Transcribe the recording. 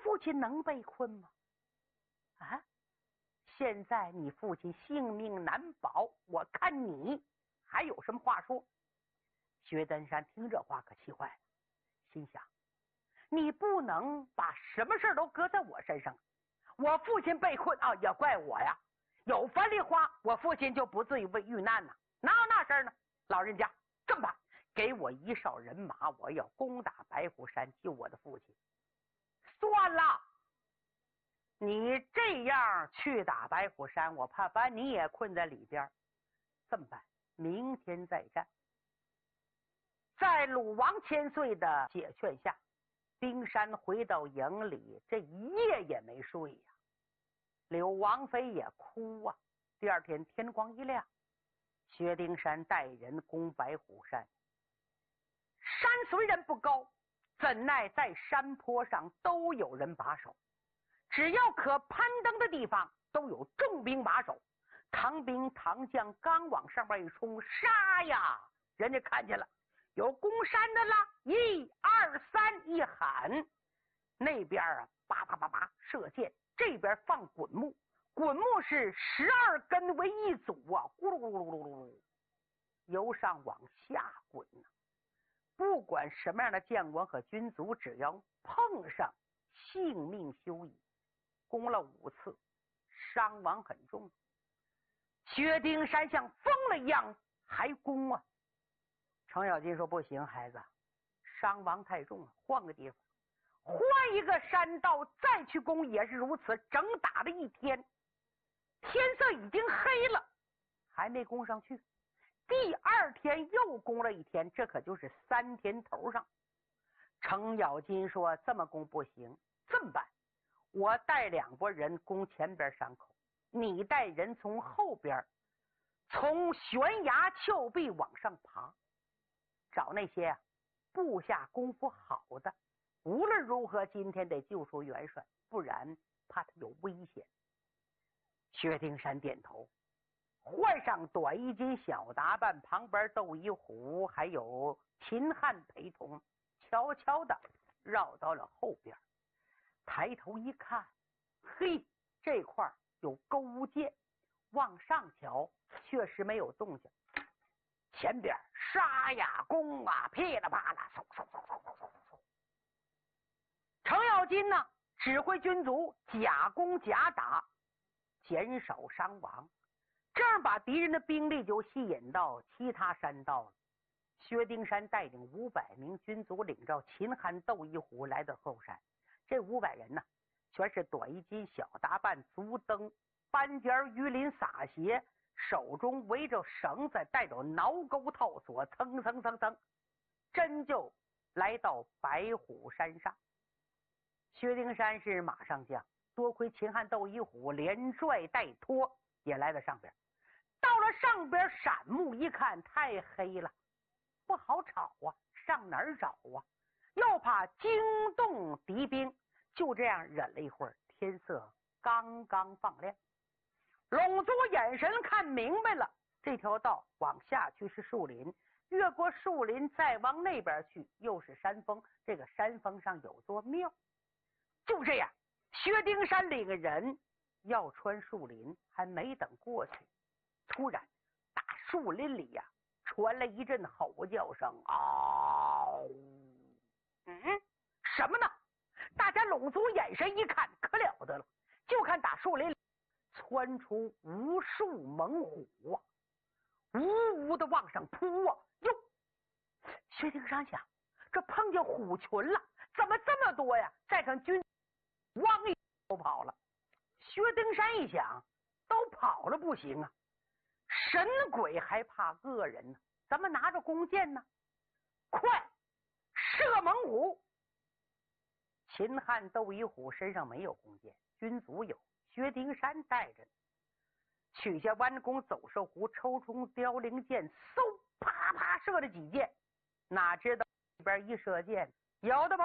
父亲能被困吗？啊，现在你父亲性命难保，我看你还有什么话说？薛丁山听这话可气坏了，心想，你不能把什么事都搁在我身上，我父亲被困啊，也怪我呀，有樊梨花我父亲就不至于被遇难呢，哪有那事儿呢？老人家这么办，给我一哨人马，我要攻打白虎山救我的父亲。算了，你这样去打白虎山，我怕把你也困在里边。这么办，明天再战。在鲁王千岁的解劝下，丁山回到营里，这一夜也没睡呀。柳王妃也哭啊。第二天天光一亮，薛丁山带人攻白虎山。山虽然不高，怎奈在山坡上都有人把守，只要可攀登的地方都有重兵把守。唐兵唐将刚往上面一冲，杀呀！人家看见了，有攻山的啦！1、2、3一喊，那边啊，叭叭叭叭射箭，这边放滚木，滚木是12根为一组啊，咕噜咕噜咕噜咕噜，由上往下滚啊。不管什么样的将官和军卒，只要碰上，性命休矣。攻了5次，伤亡很重。薛丁山像疯了一样，还攻啊！程咬金说：“不行，孩子，伤亡太重了，换个地方，换一个山道再去攻也是如此。”整打了一天，天色已经黑了，还没攻上去。第二天又攻了一天，这可就是3天头上。程咬金说：“这么攻不行，这么办？我带2拨人攻前边山口，你带人从后边，从悬崖峭壁往上爬，找那些部下功夫好的，无论如何今天得救出元帅，不然怕他有危险。”薛丁山点头，换上短衣襟小打扮，旁边窦一虎还有秦汉陪同，悄悄的绕到了后边。抬头一看，嘿，这块有勾践，往上瞧确实没有动静。前边杀呀攻啊，噼里啪啦，嗖嗖嗖嗖嗖嗖嗖。程咬金呢，指挥军卒假攻假打，减少伤亡，这样把敌人的兵力就吸引到其他山道了。薛丁山带领500名军卒，领着秦汉窦一虎来到后山。这500人呢，全是短衣襟小打扮，足蹬斑尖鱼鳞洒鞋，手中围着绳子，带着挠钩套索，蹭蹭蹭蹭，真就来到白虎山上。薛丁山是马上将，多亏秦汉窦一虎连拽带拖也来到上边。到了上边，闪目一看，太黑了，不好找啊，上哪儿找啊？又怕惊动敌兵，就这样忍了一会儿，天色刚刚放亮。龙族眼神看明白了，这条道往下去是树林，越过树林再往那边去又是山峰，这个山峰上有座庙。就这样，薛丁山领人要穿树林，还没等过去，突然大树林里呀，传来一阵吼叫声，嗷！什么呢？大家拢足眼神一看，可了得了，就看大树林里窜出无数猛虎啊，呜呜的往上扑啊！哟，薛丁山想，这碰见虎群了，怎么这么多呀？再看军汪一都跑了。薛丁山一想，都跑了不行啊，神鬼还怕恶人呢，咱们拿着弓箭呢，快射猛虎！秦汉窦一虎身上没有弓箭，军卒有，薛丁山带着，取下弯弓走兽弧，抽出凋零箭，嗖啪啪射了几箭，哪知道里边一射箭，有的